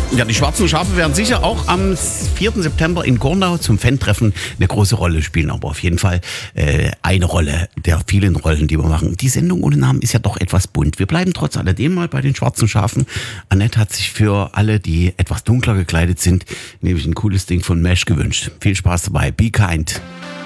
Ja, die Schwarzen Schafe werden sicher auch am 4. September in Gornau zum Fan-Treffen eine große Rolle spielen. Aber auf jeden Fall eine Rolle der vielen Rollen, die wir machen. Die Sendung ohne Namen ist ja doch etwas bunt. Wir bleiben trotz alledem mal bei den Schwarzen Schafen. Annette hat sich für alle, die etwas dunkler gekleidet sind, nämlich ein cooles Ding von Mesh gewünscht. Viel Spaß dabei. Be kind.